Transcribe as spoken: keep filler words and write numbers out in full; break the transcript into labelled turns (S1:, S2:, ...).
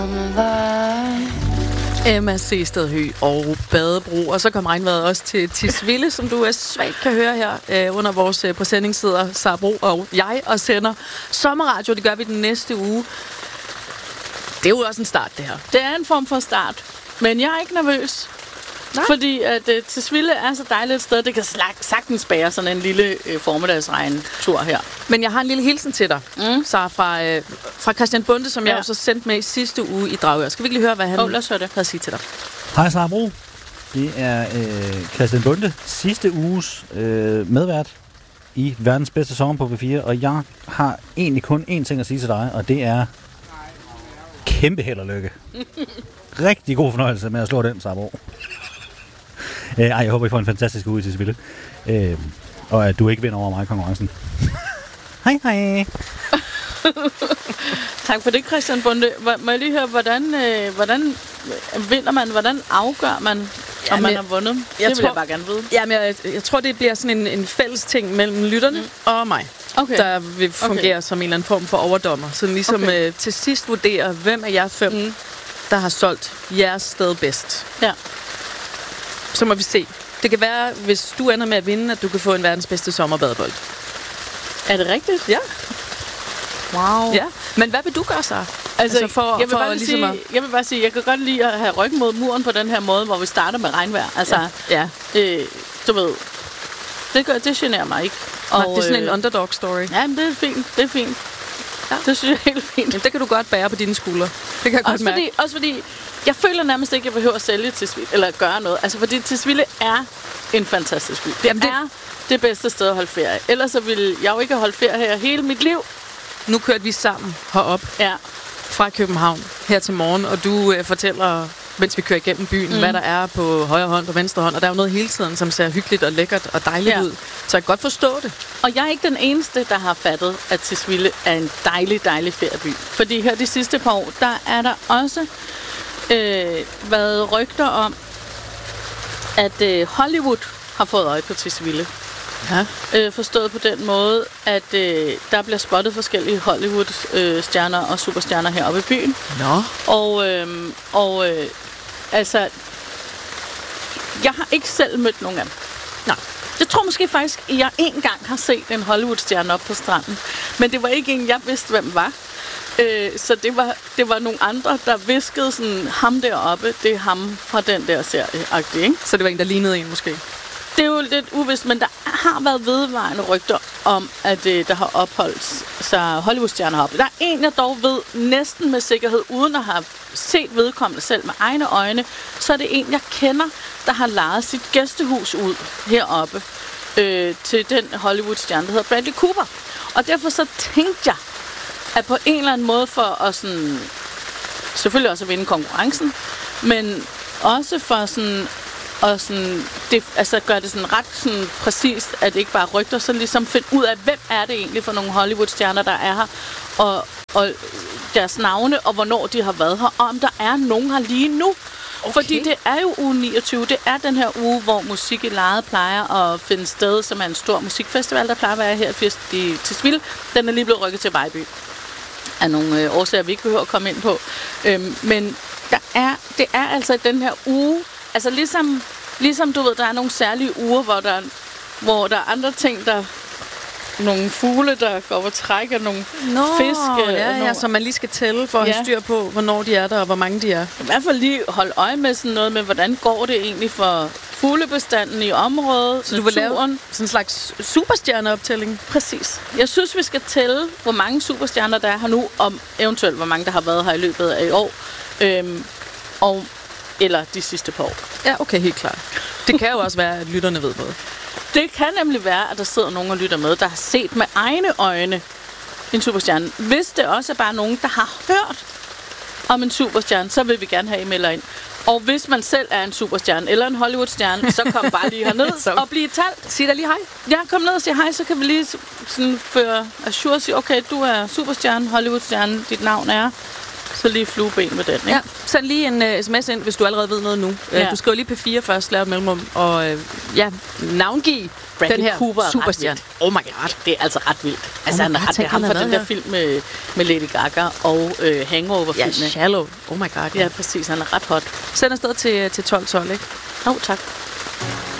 S1: Emma Seestedhøj og Badebro. Og så kom regnvejret også til Tisvilde, som du er svagt kan høre her øh, under vores øh, præsending sidder Sara Bro og jeg og sender sommerradio. Det gør vi den næste uge. Det er jo også en start, det her.
S2: Det er en form for start. Men jeg er ikke nervøs. Nej. Fordi at uh, Tisvilde er så dejligt et sted, det kan sagtens bære sådan en lille uh, formiddagsregn-tur her.
S1: Men jeg har en lille hilsen til dig, mm. Sara, fra, uh, fra Christian Bonde, som ja. jeg også sendte med i sidste uge i Dragør. Skal vi ikke lige høre, hvad han
S2: oh, havde
S1: at sige til dig?
S3: Hej Sara Bro. Det er øh, Christian Bonde, sidste uges øh, medvært i verdens bedste sommer på P fire, og jeg har egentlig kun én ting at sige til dig, og det er kæmpe held og lykke. Rigtig god fornøjelse med at slå den, Sara Bro. Øh, ej, jeg håber, I får en fantastisk uge i Tisvilde. Øh, og at du ikke vinder over mig i konkurrencen. Hej, hej.
S2: Tak for det, Christian Bonde. Må jeg lige høre, hvordan, øh, hvordan vinder man? Hvordan afgør man, om ja, man har vundet? Det
S1: jeg
S2: vil
S1: tror,
S2: jeg bare gerne vide.
S1: Jamen, jeg, jeg tror, det bliver sådan en, en fælles ting mellem lytterne mm. og mig. Okay. Der vil fungere okay. som en eller anden form for overdommer. Så ligesom okay. øh, til sidst vurderer, hvem af jer fem, mm. der har solgt jeres sted bedst. Ja. Så må vi se. Det kan være, hvis du ender med at vinde, at du kan få en verdens bedste sommerbadebold.
S2: Er det rigtigt?
S1: Ja.
S2: Wow.
S1: Ja. Men hvad vil du gøre så? Altså, altså for,
S2: jeg, vil
S1: for
S2: bare
S1: ligesom
S2: sige,
S1: at...
S2: jeg vil bare sige, jeg kan godt lide at have ryggen mod muren på den her måde, hvor vi starter med regnvejr. Altså, ja. ja. Øh, du ved, det, gør, det generer mig ikke.
S1: Og, Nej, det er sådan øh, en underdog story.
S2: Ja, men det er fint. Det er fint. Ja. Det synes jeg er helt fint.
S1: Jamen, det kan du godt bære på dine skuldre. Det kan jeg
S2: også
S1: godt
S2: fordi, også fordi, jeg føler nærmest ikke, at jeg behøver at sælge Tisvilde, eller gøre noget. Altså, fordi Tisvilde er en fantastisk by. Det Jamen, det er det bedste sted at holde ferie. Ellers så ville jeg jo ikke have holdt ferie her hele mit liv.
S1: Nu kørte vi sammen herop ja. fra København her til morgen, og du øh, fortæller, mens vi kører igennem byen, mm. hvad der er på højre hånd og venstre hånd. Og der er jo noget hele tiden, som ser hyggeligt og lækkert og dejligt ja. ud. Så jeg kan godt forstå det.
S2: Og jeg er ikke den eneste, der har fattet, at Tisvilde er en dejlig, dejlig ferieby. Fordi her de sidste par år, der er der også øh, været rygter om, at øh, Hollywood har fået øje på Tisvilde. Ja. Øh, forstået på den måde, at øh, der bliver spottet forskellige Hollywood-stjerner øh, og superstjerner heroppe i byen.
S1: Nå.
S2: Og, øh, og øh, altså, jeg har ikke selv mødt nogen af dem. Nej. Jeg tror måske faktisk, at jeg engang har set en Hollywood-stjerne op på stranden. Men det var ikke en, jeg vidste, hvem var. Øh, så det var, det var nogle andre, der viskede sådan, ham deroppe, det er ham fra den der serie-agtige, ikke?
S1: Så det var en, der lignede en måske?
S2: Det er jo lidt uvist, men der har været vedvarende rygter om, at øh, der har opholdt sig Hollywood-stjerner heroppe. Der er en, jeg dog ved næsten med sikkerhed, uden at have set vedkommende selv med egne øjne, så er det en, jeg kender, der har lejet sit gæstehus ud heroppe øh, til den Hollywood-stjerne, der hedder Bradley Cooper. Og derfor så tænkte jeg, at på en eller anden måde for at sådan, selvfølgelig også at vinde konkurrencen, men også for sådan og sådan, det, altså gør det sådan ret sådan præcist, at det ikke bare rygter, så ligesom finde ud af, hvem er det egentlig for nogle Hollywood-stjerner, der er her, og, og deres navne, og hvornår de har været her, og om der er nogen her lige nu. Okay. Fordi det er jo uge niogtyve, det er den her uge, hvor Musik i Lejet plejer at finde sted, som er en stor musikfestival, der plejer at være her i Tisvilde. Den er lige blevet rykket til Vejby. Af nogle øh, årsager, vi ikke behøver at komme ind på. Øhm, men der er, det er altså den her uge, altså ligesom, ligesom du ved, der er nogle særlige uger, hvor der, hvor der er andre ting, der nogle fugle, der går og trækker nogle
S1: Nå,
S2: fisk.
S1: Ja,
S2: nogle,
S1: ja, som man lige skal tælle for at ja. have styr på, hvornår de er der, og hvor mange de er.
S2: I hvert fald lige holde øje med sådan noget med, hvordan går det egentlig for fuglebestanden i området,
S1: så du vil lave sådan en slags superstjerneoptælling?
S2: Præcis. Jeg synes, vi skal tælle, hvor mange superstjerner der er her nu, om eventuelt, hvor mange der har været her i løbet af i år. Øhm, og eller de sidste par år.
S1: Ja, okay, helt klart. Det kan jo også være, at lytterne ved noget.
S2: Det kan nemlig være, at der sidder nogen og lytter med, der har set med egne øjne en superstjerne. Hvis det også er bare nogen, der har hørt om en superstjerne, så vil vi gerne have, I melder ind. Og hvis man selv er en superstjerne eller en Hollywood-stjerne, så kom bare lige herned og bliv talt.
S1: Sig da lige hej.
S2: Ja, kom ned og sig hej, så kan vi lige sådan føre assure og sige, okay, du er superstjerne, Hollywood-stjerne, dit navn er Så lige flueben med den, ikke?
S1: Ja, send lige en uh, sms ind, hvis du allerede ved noget nu. Ja. Uh, du skriver lige P fire først, lav et mellemrum, og uh, ja, navngiv
S2: Bradley
S1: den her
S2: Cooper
S1: superstjerne.
S2: Oh my god, det er altså ret vildt. Altså,
S1: oh
S2: han,
S1: god,
S2: han, han fra den
S1: her.
S2: der film med, med Lady Gaga og øh, Hangover-filmen.
S1: Ja, Shallow. Oh my god.
S2: Ja, præcis. Han er ret hot.
S1: Send afsted til, til tolv tolv, ikke?
S2: Åh, oh, tak.